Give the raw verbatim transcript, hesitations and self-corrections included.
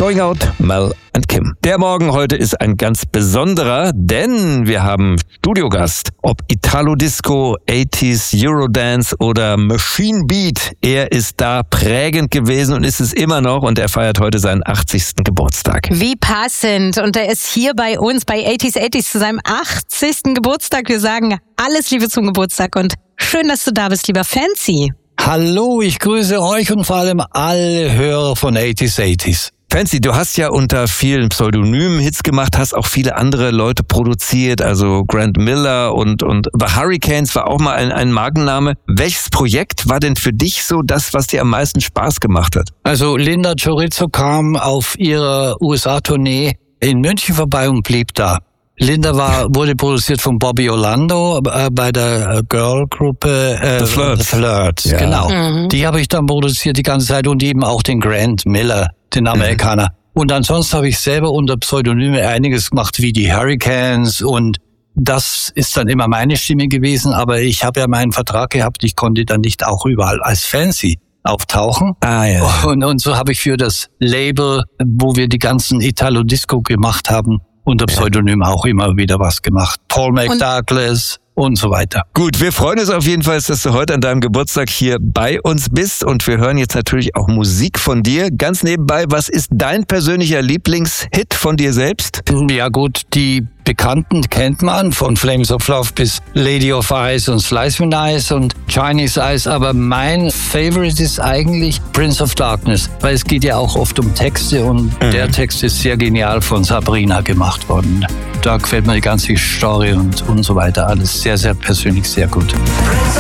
Going Out, Mel and Kim. Der Morgen heute ist ein ganz besonderer, denn wir haben Studiogast. Ob Italo-Disco, achtziger Eurodance oder Machine Beat, er ist da prägend gewesen und ist es immer noch und er feiert heute seinen achtzigsten Geburtstag. Wie passend. Und er ist hier bei uns bei achtziger achtziger zu seinem achtzigsten Geburtstag. Wir sagen alles Liebe zum Geburtstag und schön, dass du da bist, lieber Fancy. Hallo, ich grüße euch und vor allem alle Hörer von achtziger achtziger. Fancy, du hast ja unter vielen Pseudonymen Hits gemacht, hast auch viele andere Leute produziert, also Grant Miller und und The Hurricanes war auch mal ein, ein Markenname. Welches Projekt war denn für dich so das, was dir am meisten Spaß gemacht hat? Also Linda Chorizo kam auf ihrer U S A-Tournee in München vorbei und blieb da. Linda war wurde produziert von Bobby Orlando äh, bei der Girl-Gruppe äh, The Flirts. The Flirts, Ja. genau. Mhm. Die habe ich dann produziert die ganze Zeit und eben auch den Grant Miller, den Amerikaner. Mhm. Und ansonsten habe ich selber unter Pseudonyme einiges gemacht, wie die Hurricanes und das ist dann immer meine Stimme gewesen, aber ich habe ja meinen Vertrag gehabt, ich konnte dann nicht auch überall als Fancy auftauchen. Ah ja. Und, und so habe ich für das Label, wo wir die ganzen Italo-Disco gemacht haben, unter Pseudonym auch immer wieder was gemacht. Paul McDouglas und so weiter. Gut, wir freuen uns auf jeden Fall, dass du heute an deinem Geburtstag hier bei uns bist und wir hören jetzt natürlich auch Musik von dir. Ganz nebenbei, was ist dein persönlicher Lieblingshit von dir selbst? Ja gut, die Bekannten kennt man, von Flames of Love bis Lady of Ice und Slice Me Nice und Chinese Ice, aber mein Favorite ist eigentlich Prince of Darkness, weil es geht ja auch oft um Texte und mhm. der Text ist sehr genial von Sabrina gemacht worden. Da gefällt mir die ganze Story und, und so weiter, alles sehr, sehr persönlich, sehr gut. Prince